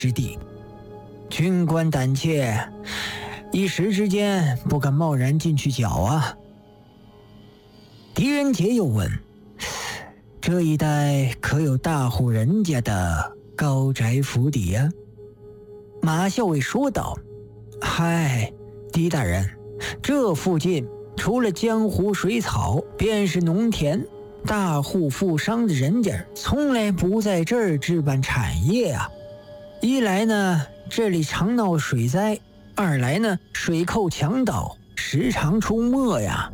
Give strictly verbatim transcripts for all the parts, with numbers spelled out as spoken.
之地。军官胆怯，一时之间不敢贸然进去搅啊。狄仁杰又问：这一带可有大户人家的高宅府邸啊？马校尉说道：嗨，狄大人，这附近除了江湖水草便是农田，大户富商的人家从来不在这儿置办产业啊。一来呢，这里常闹水灾；二来呢，水寇强盗时常出没呀。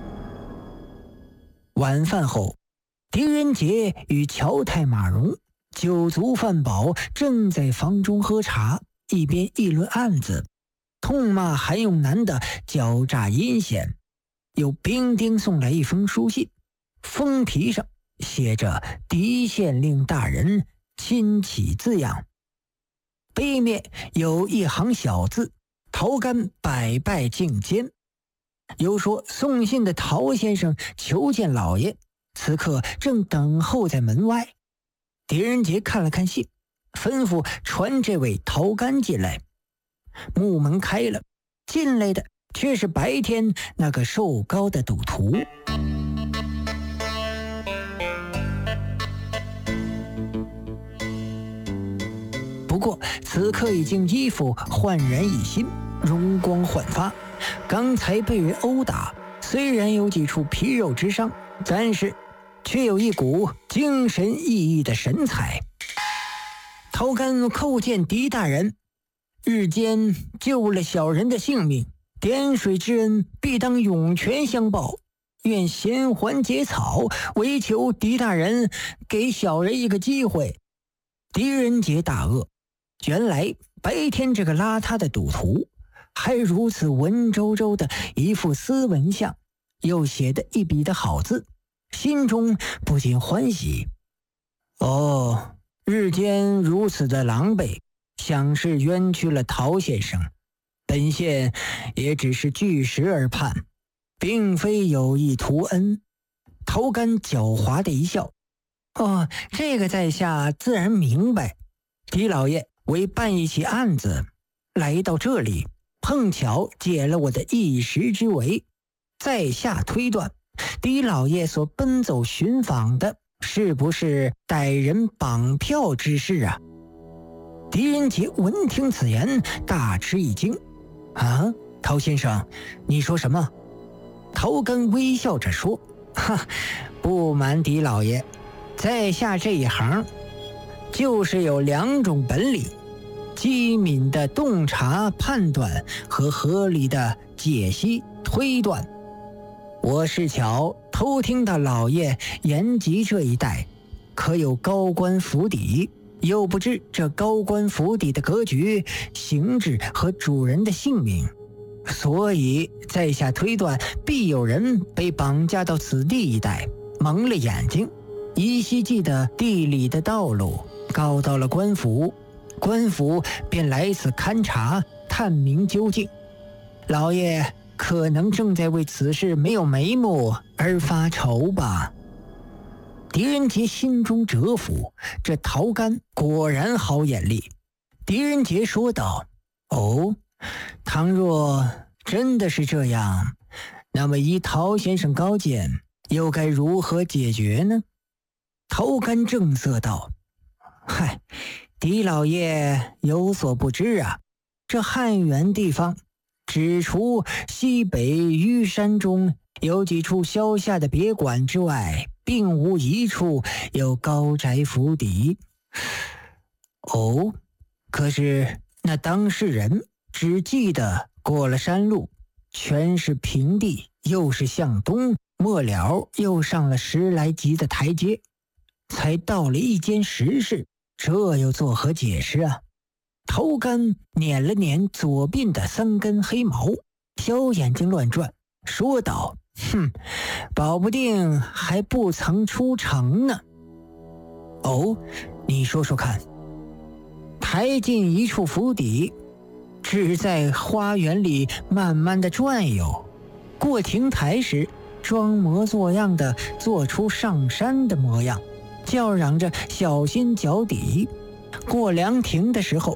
晚饭后，狄仁杰与乔太马荣酒足饭饱，正在房中喝茶，一边议论案子，痛骂韩永南的狡诈阴险。有兵丁送来一封书信，封皮上写着狄县令大人亲启字样，背面有一行小字：陶干百拜觐监。有说送信的陶先生求见老爷，此刻正等候在门外。狄仁杰看了看信，吩咐传这位陶干进来。木门开了，进来的却是白天那个瘦高的赌徒。不过此刻已经衣服焕然一新，容光焕发。刚才被人殴打，虽然有几处皮肉之伤，但是却有一股精神奕奕的神采。陶干叩见狄大人，日间救了小人的性命，点水之恩必当涌泉相报，愿衔环结草，唯求狄大人给小人一个机会。狄仁杰大愕，原来白天这个邋遢的赌徒还如此文绉绉的一副斯文相，又写得一笔的好字，心中不禁欢喜。哦，日间如此的狼狈，想是冤屈了陶先生，本县也只是据实而判，并非有意图恩。陶干狡猾的一笑：哦，这个在下自然明白。狄老爷为办一起案子来到这里，碰巧解了我的一时之围，在下推断狄老爷所奔走寻访的是不是逮人绑票之事啊？狄仁杰闻听此言，大吃一惊。啊，陶先生，你说什么？陶干微笑着说：哈，不瞒狄老爷，在下这一行就是有两种本领：机敏的洞察判断和合理的解析推断。我是巧偷听到老爷延吉这一带可有高官府邸，又不知这高官府邸的格局、形制和主人的姓名，所以在下推断必有人被绑架到此地一带，蒙了眼睛，依稀记得地理的道路，告到了官府，官府便来此勘察探明究竟。老爷可能正在为此事没有眉目而发愁吧。狄仁杰心中折服，这陶干果然好眼力。狄仁杰说道：哦，倘若真的是这样，那么依陶先生高见，又该如何解决呢？陶干正色道：嗨，狄老爷有所不知啊，这汉源地方只除西北虞山中有几处消夏的别馆之外，并无一处有高宅府邸。哦，可是那当事人只记得过了山路，全是平地，又是向东，末了又上了十来级的台阶，才到了一间石室，这又作何解释啊？陶干捻了捻左鬓的三根黑毛，小眼睛乱转，说道：哼，保不定还不曾出城呢。哦，你说说看。抬进一处府邸，只在花园里慢慢的转悠，过亭台时装模作样的做出上山的模样，叫嚷着小心脚底，过凉亭的时候